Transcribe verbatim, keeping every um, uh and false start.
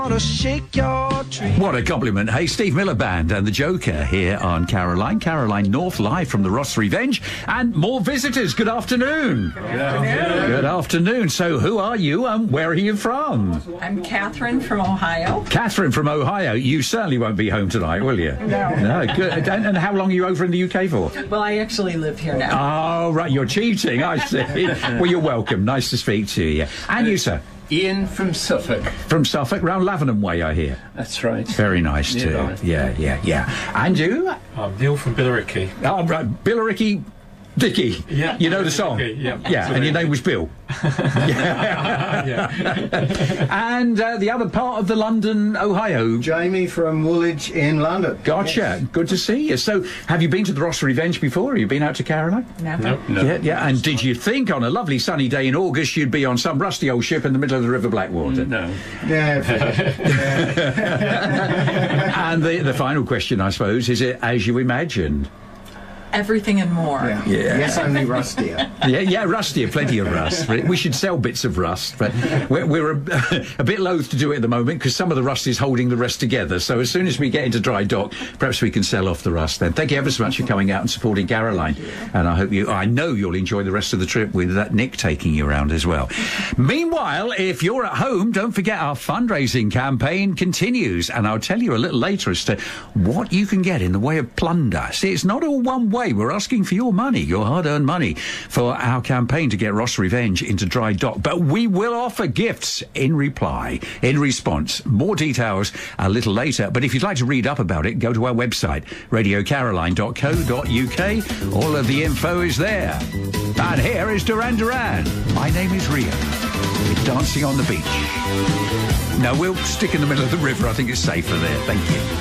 Shake your tree. What a compliment. Hey, Steve Miller Band and the Joker here on Caroline. Caroline North live from the Ross Revenge. And more visitors. Good afternoon. Good afternoon. Good afternoon. So who are you and where are you from? I'm Catherine from Ohio. Catherine from Ohio. You certainly won't be home tonight, will you? No. No, good. And, and how long are you over in the U K for? Well, I actually live here now. Oh, right. You're cheating, I see. Well, you're welcome. Nice to speak to you. And you, sir? Ian from Suffolk. From Suffolk, round Lavenham Way, I hear. That's right. Very nice, too. Nearby. Yeah, yeah, yeah. And you? I'm Neil from Billericay. Oh, right. Billericay Dicky. Yeah. You know the song? Yeah. Yeah, and your name was Bill. yeah. Yeah. And uh, the other part of the London, Ohio. Jamie from Woolwich in London. Gotcha. Yes. Good to see you. So, have you been to the Ross Revenge before? Have you been out to Caroline? Never. No. No. Yeah, yeah. And did you think on a lovely sunny day in August you'd be on some rusty old ship in the middle of the River Blackwater? No. Yeah. And the, the final question, I suppose, is it as you imagined? Everything and more. yeah. Yeah. Yes, only rustier. Yeah, yeah, rustier, plenty of rust. We should sell bits of rust, but we're, we're a, a bit loath to do it at the moment because some of the rust is holding the rest together. So as soon as we get into dry dock, perhaps we can sell off the rust then. Thank you ever so much for coming out and supporting Caroline. And I hope you, I know you'll enjoy the rest of the trip with that Nick taking you around as well. Meanwhile, if you're at home, don't forget our fundraising campaign continues. And I'll tell you a little later as to what you can get in the way of plunder. See, it's not all one way. We're asking for your money, your hard-earned money, for our campaign to get Ross Revenge into dry dock. But we will offer gifts in reply, in response. More details a little later. But if you'd like to read up about it, go to our website, radio caroline dot co dot uk. All of the info is there. And here is Duran Duran. My name is Rio. It's Dancing on the Beach. No, we'll stick in the middle of the river. I think it's safer there. Thank you.